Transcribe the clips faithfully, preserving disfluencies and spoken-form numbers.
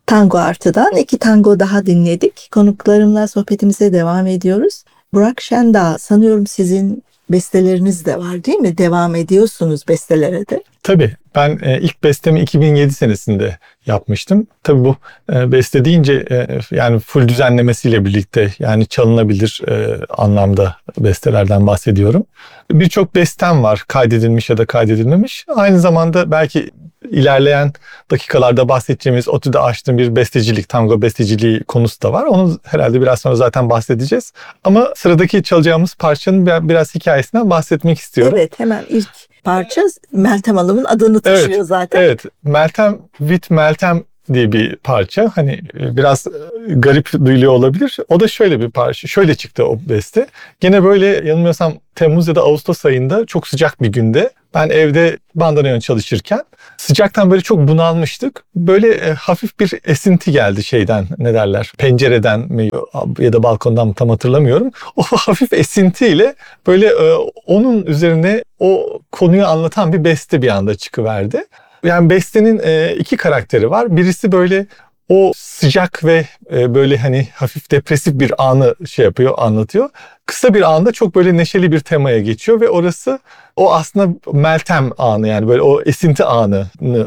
Tango Artı'dan iki tango daha dinledik. Konuklarımla sohbetimize devam ediyoruz. Burak Şendağ, sanıyorum sizin besteleriniz de var değil mi? Devam ediyorsunuz bestelere de. Tabii. Ben e, ilk bestemi iki bin yedi senesinde yapmıştım. Tabii bu e, beste deyince e, yani full düzenlemesiyle birlikte, yani çalınabilir e, anlamda bestelerden bahsediyorum. Birçok bestem var, kaydedilmiş ya da kaydedilmemiş. Aynı zamanda belki ilerleyen dakikalarda bahsedeceğimiz ODTÜ'de açtığım bir bestecilik, tango besteciliği konusu da var. Onu herhalde biraz sonra zaten bahsedeceğiz. Ama sıradaki çalacağımız parçanın biraz hikayesinden bahsetmek istiyorum. Evet, hemen ilk parça Meltem Hanım'ın adını taşıyor evet, zaten. Evet, Meltem with Meltem diye bir parça. Hani biraz garip duyuluyor olabilir. O da şöyle bir parça. Şöyle çıktı o beste. Gene böyle yanılmıyorsam Temmuz ya da Ağustos ayında çok sıcak bir günde ben evde bandoneon çalışırken sıcaktan böyle çok bunalmıştık. Böyle e, hafif bir esinti geldi şeyden, ne derler, pencereden mi ya da balkondan mı tam hatırlamıyorum. O hafif esintiyle böyle e, onun üzerine o konuyu anlatan bir beste bir anda çıkıverdi. Yani bestenin e, iki karakteri var. Birisi böyle o sıcak ve e, böyle hani hafif depresif bir anı şey yapıyor, anlatıyor. Kısa bir anda çok böyle neşeli bir temaya geçiyor ve orası o aslında Meltem anı, yani böyle o esinti anını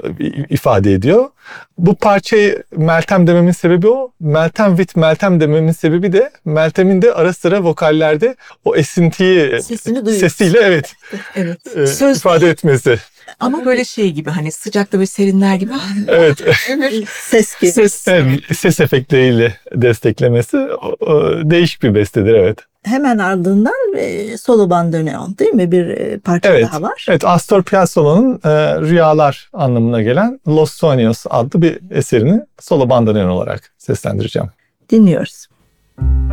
ifade ediyor. Bu parçayı Meltem dememin sebebi o. Meltem with Meltem dememin sebebi de Meltem'in de ara sıra vokallerde o esintiyi Sesini sesiyle evet, Evet. e, Söz ifade etmesi. ama böyle şey gibi, hani sıcakta böyle serinler gibi. Evet. Ses gibi. Ses. Evet, ses efektleriyle desteklemesi o, o, değişik bir bestedir, evet. Hemen ardından e, solo bandoneon değil mi? Bir e, parça Evet, daha var. evet, Astor Piazzolla'nın e, Rüyalar anlamına gelen Los Sueños adlı bir eserini solo bandoneon olarak seslendireceğim. Dinliyoruz.